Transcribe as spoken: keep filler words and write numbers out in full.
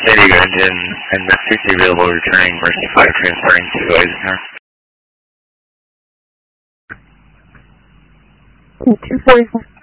San Diego engine and Met sixty available, returning Mercy five, transferring to Eisenhower. two forty-four.